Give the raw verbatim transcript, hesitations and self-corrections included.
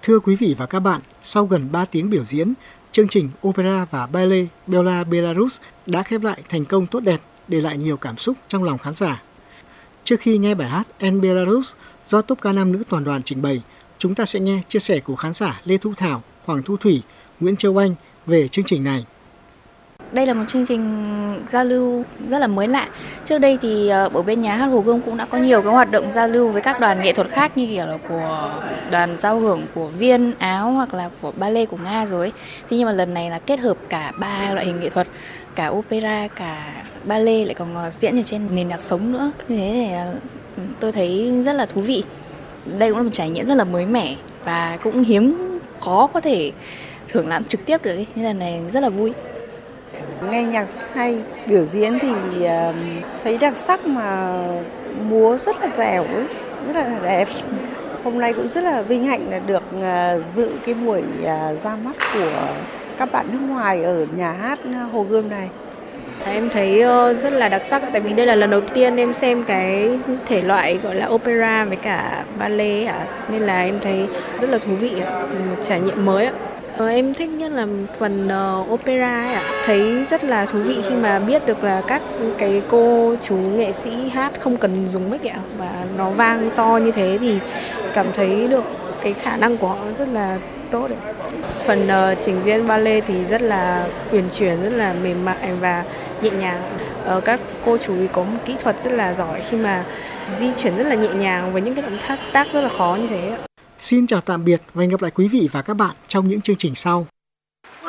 Thưa quý vị và các bạn, sau gần ba tiếng biểu diễn, chương trình Opera và Ballet Bella Belarus đã khép lại thành công tốt đẹp, để lại nhiều cảm xúc trong lòng khán giả. Trước khi nghe bài hát En Belarus do tốp ca nam nữ toàn đoàn trình bày, chúng ta sẽ nghe chia sẻ của khán giả Lê Thu Thảo, Hoàng Thu Thủy, Nguyễn Châu Anh về chương trình này. Đây là một chương trình giao lưu rất là mới lạ. Trước đây thì ở bên nhà hát Hồ Gươm cũng đã có nhiều cái hoạt động giao lưu với các đoàn nghệ thuật khác, như kiểu là của đoàn giao hưởng của Viên, Áo hoặc là của ballet của Nga rồi. Thế nhưng mà lần này là kết hợp cả ba loại hình nghệ thuật, cả opera, cả ballet, lại còn diễn ở trên nền nhạc sống nữa. Như thế thì tôi thấy rất là thú vị. Đây cũng là một trải nghiệm rất là mới mẻ và cũng hiếm khó có thể thưởng lãm trực tiếp được. Nên lần này rất là vui. Nghe nhạc rất hay, biểu diễn thì uh, thấy đặc sắc mà múa rất là dẻo ấy, rất là đẹp. Hôm nay cũng rất là vinh hạnh là được uh, dự cái buổi uh, ra mắt của các bạn nước ngoài ở nhà hát Hồ Gươm này. Em thấy rất là đặc sắc, tại vì đây là lần đầu tiên em xem cái thể loại gọi là opera với cả ballet ạ, nên là em thấy rất là thú vị ạ, một trải nghiệm mới ạ. Em thích nhất là phần uh, opera ấy ạ. Thấy rất là thú vị khi mà biết được là các cái cô chú nghệ sĩ hát không cần dùng mic ạ, và nó vang to như thế thì cảm thấy được cái khả năng của họ rất là tốt ấy. Phần uh, trình diễn ballet thì rất là uyển chuyển, rất là mềm mại và nhẹ nhàng. Uh, các cô chú ý có một kỹ thuật rất là giỏi khi mà di chuyển rất là nhẹ nhàng với những cái động tác tác rất là khó như thế ạ. Xin chào tạm biệt và hẹn gặp lại quý vị và các bạn trong những chương trình sau.